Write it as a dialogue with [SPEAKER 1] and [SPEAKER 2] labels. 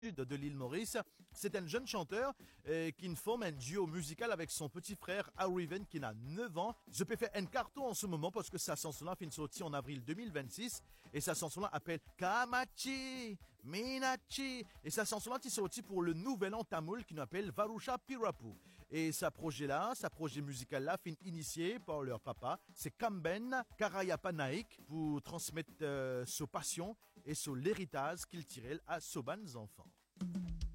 [SPEAKER 1] de l'île Maurice. C'est un jeune chanteur qui forme un duo musical avec son petit frère Ariven qui a 9 ans. Je peux faire un carton en ce moment parce que sa chanson-là fait une sortie en avril 2026 et sa chanson-là appelle Kamachi Minachi et sa chanson-là est sortie pour le nouvel an tamoul qui nous appelle Varusha Pirapu. Et sa projet musical-là fait initié par leur papa, c'est Kamben Karayapa Naik pour transmettre sa passion et son l'héritage qu'il tirait à ses enfants.